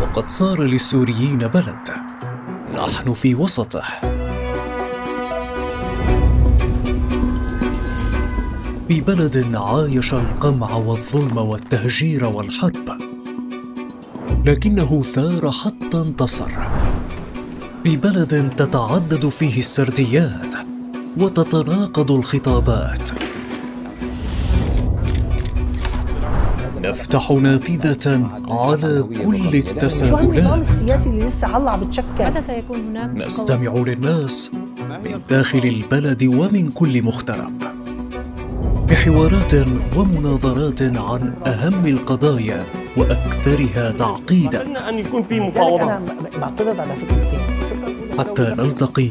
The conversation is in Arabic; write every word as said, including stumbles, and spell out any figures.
وقد صار للسوريين بلد نحن في وسطه. في بلد عايش القمع والظلم والتهجير والحرب، لكنه ثار حتى انتصر. في بلد تتعدد فيه السرديات وتتناقض الخطابات، نفتح نافذة على كل التساؤلات. النظام السياسي اللي لسه هلا بتشكل، متى سيكون هناك؟ نستمع للناس من داخل البلد ومن كل مغترب، بحوارات ومناظرات عن أهم القضايا وأكثرها تعقيداً، أن يكون في مفاوضات أنا بعترض على فكرتين. حتى نلتقي